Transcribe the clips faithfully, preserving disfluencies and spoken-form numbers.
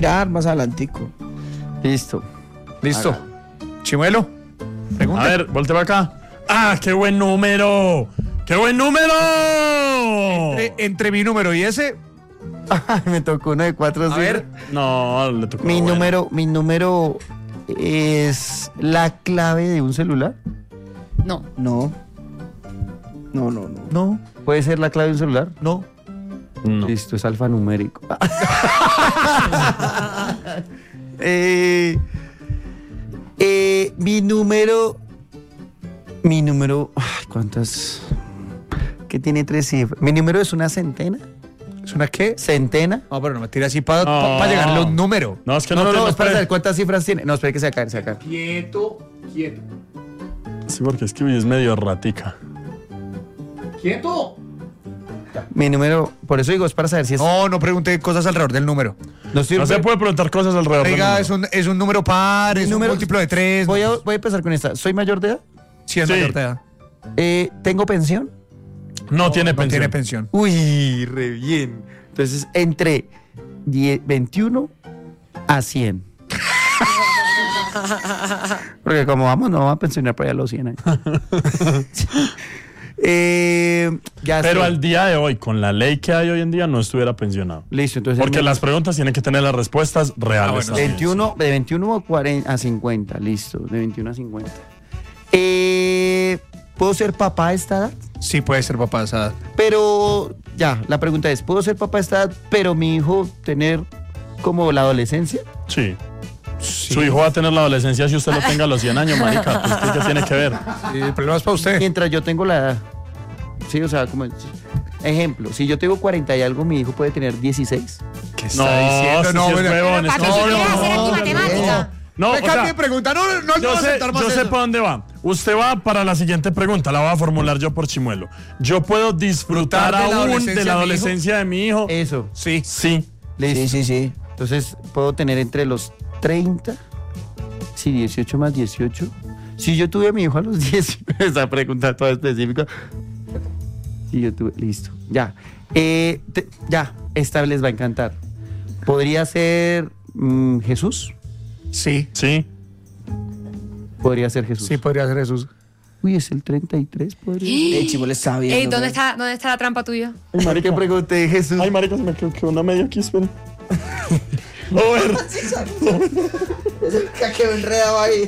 Ya, más adelantico. Listo. Listo. Haga. Chimuelo, pregunta. A ver, volte para acá. ¡Ah, qué buen número! ¡Qué buen número! Entre, entre mi número y ese, Ay, me tocó uno de cuatro. a ver, No, le tocó. Mi bueno. número, mi número es la clave de un celular. No. No. No, no, no. no, ¿Puede ser la clave de un celular? no. No. Listo, es alfanumérico. eh, eh, mi número. Mi número. Ay, ¿cuántas? ¿Qué tiene tres cifras? Mi número es una centena. ¿Es una qué? ¿Centena? No, pero no me tira así para No. llegarle a un número. No, es que No, no, no, no, te- espera, espera, ¿cuántas cifras tiene? No, espera que se acá, se acá. Quieto, quieto. Sí, porque es que hoy es medio ratica. ¡Quieto! Mi número, por eso digo, es para saber si es. No, no pregunte cosas alrededor del número. No sirve. No se puede preguntar cosas alrededor del Oiga, número. es un, es un número par, es Número- un múltiplo de tres. Voy a, voy a empezar con esta. ¿Soy mayor de edad? Sí, es Sí. mayor de edad. Eh, ¿Tengo pensión? No, tiene No pensión. tiene pensión. Uy, re bien. Entonces, entre diez, veintiuno a cien. Porque como vamos, no vamos a pensionar para allá a los cien años. eh, ya Pero sé. al día de hoy, con la ley que hay hoy en día, no estuviera pensionado. Listo, entonces. Porque mi- las preguntas tienen que tener las respuestas reales. Ah, bueno, también. veintiuno, de veintiuno a, cuarenta, a cincuenta, listo, de veintiuno a cincuenta. Eh, ¿Puedo ser papá a esta edad? Sí, puede ser papá de esa edad. Pero, ya, la pregunta es, ¿puedo ser papá a esta edad, pero mi hijo tener como la adolescencia? Sí. Su hijo va a tener la adolescencia si usted lo tenga a los cien años, marica. Pues, ¿qué, qué tiene que ver? Sí, el problema es para usted. Mientras yo tengo la edad. Sí, o sea, como... Ejemplo, si yo tengo cuarenta y algo, mi hijo puede tener dieciséis. ¿Qué No, está no, diciendo? no, bueno. es Pero, huevón. papi, es si que- quieres hacer aquí no, matemática. No, Me o sea, cambie de pregunta. No, no, no, no yo voy a sé, aceptar más yo sé eso. para dónde va. Usted va para la siguiente pregunta, la voy a formular yo por Chimuelo. ¿Yo puedo disfrutar ¿Disfrutar de la aún adolescencia de la de mi hijo? adolescencia de mi hijo? Eso. Sí. Sí. Listo. Sí, sí, sí. Entonces, puedo tener entre los treinta, sí, dieciocho más dieciocho. Si yo tuve a mi hijo a los diez, esa pregunta toda específica. Si yo tuve, listo, ya. Eh, te- ya, esta les va a encantar. ¿Podría ser mm, Jesús? Sí. Sí. Podría ser Jesús. Sí, podría ser Jesús. Uy, es el treinta y tres, podría. El chivo le está viendo. Ey, ¿dónde güey. está, ¿dónde está la trampa tuya? Ay, marica, ¿qué pregunté Jesús? Ay, marica, se me quedó, quedó una media aquí, espera. Robert. Ese quedó enredado ahí.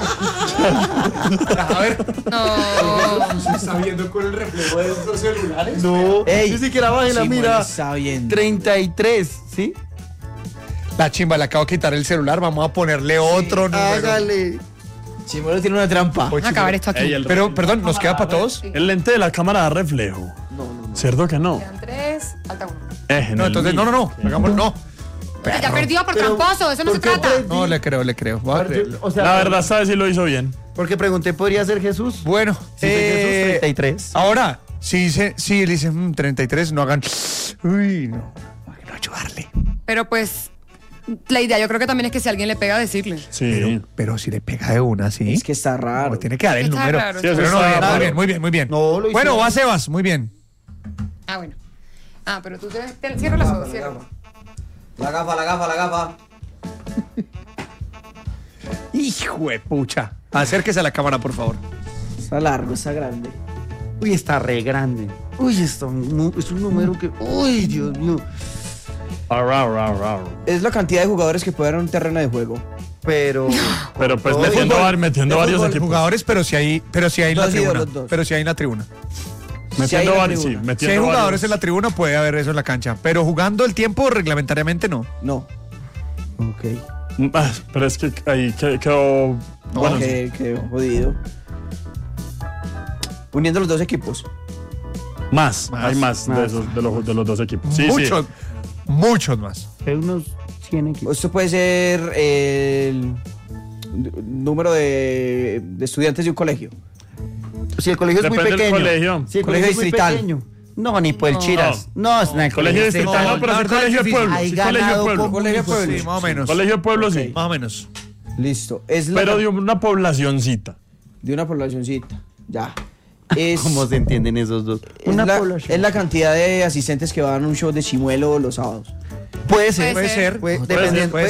A ver. No. ¿Se está viendo con el reflejo de estos celulares? No, Ey, ni siquiera bajé la Chimuelo mira. está viendo. treinta y tres, ¿sí? La chimba, le acabo de quitar el celular. Vamos a ponerle otro número. Hágale. Chimuelo tiene una trampa. Oye, Vamos a acabar esto aquí. Ey, el- Pero, perdón, ¿nos queda para todos? El lente de la cámara da reflejo. No, no, no. ¿Cierto que no? Quedan tres, falta uno. Eh, en No, el entonces, no, mío. no, no. Hagámoslo, no. Ya perdió por Pero, tramposo, eso no se ¿por qué trata. tres? No, le creo, le creo. Voy a creerlo. O sea, La verdad, ¿sabes si lo hizo bien? porque pregunté, ¿podría ser Jesús? Bueno, Si fue eh, Jesús, treinta y tres. ahora, si dice, si le dicen mm, treinta y tres, no hagan. Uy, no. Para no ayudarle. Pero pues, la idea yo creo que también es que si alguien le pega, decirle. Sí. Pero, pero si le pega de una, ¿sí? Es que está raro. Pues tiene que dar el Está número. raro, Sí, está eso Pero no, está bien, raro. muy bien, muy bien, muy bien. No, lo bueno, hicieron. va Sebas, muy bien. Ah, bueno. Ah, pero tú te, te cierra los ojos, cierra. La gafa, la gafa, la gafa. Hijo de pucha. Acérquese a la cámara, por favor. Está largo, está grande. Uy, está re grande. Uy, está mu- es un número que... Uy, Dios mío. Arra, arra, arra. Es la cantidad de jugadores que puede dar un terreno de juego. Pero... Pero pues Todo metiendo, fútbol, var- metiendo de varios fútbol, equipos. jugadores, pero si hay, pero si hay en la Dos y dos, tribuna. los dos. Pero si hay en la tribuna. Si hay Metiendo en la varios, sí. tribuna. Metiendo Si hay jugadores varios. en la tribuna, puede haber eso en la cancha. Pero jugando el tiempo, reglamentariamente no. No. Ok. Ah, pero es que ahí que- quedó. Bueno, sí. que, que jodido. Uniendo los dos equipos. Más, Más, hay más, de, más. esos, de, los, de los dos equipos. Sí, muchos, sí. muchos más. Hay unos cien equipos. Esto puede ser el número de, de estudiantes de un colegio. Si el colegio es Depende muy del pequeño. colegio. Si el Colegio colegio es muy distrital. pequeño. No, ni por el Chiras. No, es el Colegio distrital, no, pero la es verdad colegio es de difícil. pueblo. Hay Sí, colegio de ganado pueblo. con- Colegio de pueblo. Sí, más o menos. Colegio de pueblo, sí. Más o menos. Listo. Es la Pero de una poblacioncita. de una poblacioncita. Ya. Es, ¿Cómo se entienden esos dos? es, la, es la cantidad de asistentes que van a un show de Chimuelo los sábados. Puede ser. Puede ser. Puede- Puede dependiendo- ser. Puede